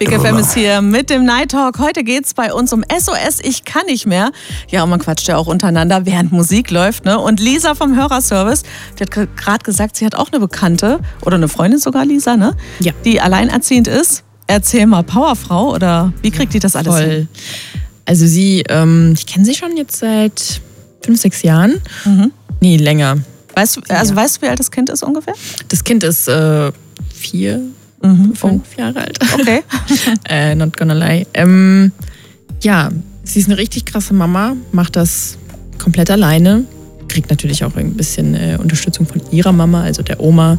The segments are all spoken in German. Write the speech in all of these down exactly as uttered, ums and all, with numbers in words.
Big F M ist hier mit dem Night Talk. Heute geht es bei uns um S O S, ich kann nicht mehr. Ja, und man quatscht ja auch untereinander, während Musik läuft. Ne? Und Lisa vom Hörerservice, die hat gerade gesagt, sie hat auch eine Bekannte, oder eine Freundin sogar, Lisa, ne? Ja. Die alleinerziehend ist. Erzähl mal, Powerfrau, oder wie kriegt die das alles Voll. hin? Also sie, ähm, ich kenne sie schon jetzt seit fünf, sechs Jahren. Mhm. Nee, länger. Weißt du, also weißt du, wie alt das Kind ist ungefähr? Das Kind ist äh, vier, Mhm. fünf Jahre alt. Okay. äh, not gonna lie. Ähm, ja, sie ist eine richtig krasse Mama, macht das komplett alleine. Kriegt natürlich auch ein bisschen äh, Unterstützung von ihrer Mama, also der Oma.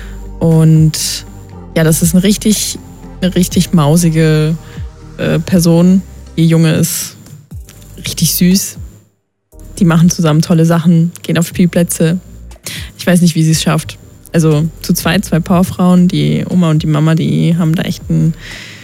Und ja, das ist eine richtig, eine richtig mausige äh, Person. Ihr Junge ist richtig süß. Die machen zusammen tolle Sachen, gehen auf Spielplätze. Ich weiß nicht, wie sie es schafft. Also zu zweit, zwei Powerfrauen, die Oma und die Mama, die haben da echt ein,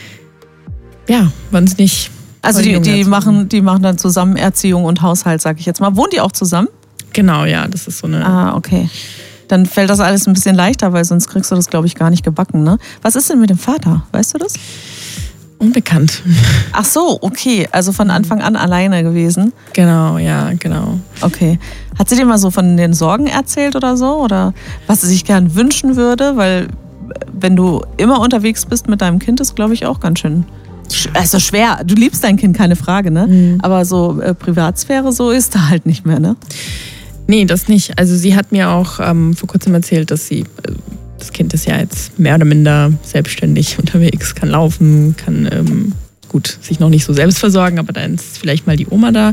ja, wahnsinnig. Also die, die, machen, die machen dann zusammen Erziehung und Haushalt, sag ich jetzt mal. Wohnen die auch zusammen? Genau, ja, das ist so eine... Ah, okay. Dann fällt das alles ein bisschen leichter, weil sonst kriegst du das, glaube ich, gar nicht gebacken, ne? Was ist denn mit dem Vater? Weißt du das? Unbekannt. Ach so, okay. Also von Anfang an alleine gewesen. Genau, ja, genau. Okay. Hat sie dir mal so von den Sorgen erzählt oder so? Oder was sie sich gern wünschen würde? Weil wenn du immer unterwegs bist mit deinem Kind, ist, glaube ich, auch ganz schön... Also schwer. Du liebst dein Kind, keine Frage, ne? Mhm. Aber so äh, Privatsphäre, so ist da halt nicht mehr, ne? Nee, das nicht. Also sie hat mir auch ähm, vor kurzem erzählt, dass sie... Äh, Das Kind ist ja jetzt mehr oder minder selbstständig unterwegs, kann laufen, kann ähm, gut sich noch nicht so selbst versorgen, aber dann ist vielleicht mal die Oma da.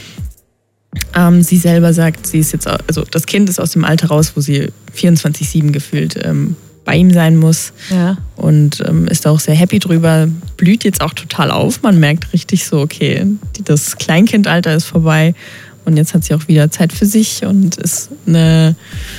Ähm, sie selber sagt, sie ist jetzt, also das Kind ist aus dem Alter raus, wo sie vierundzwanzig sieben gefühlt ähm, bei ihm sein muss. Ja. Und ähm, ist auch sehr happy drüber, blüht jetzt auch total auf. Man merkt richtig so, okay, das Kleinkindalter ist vorbei und jetzt hat sie auch wieder Zeit für sich und ist eine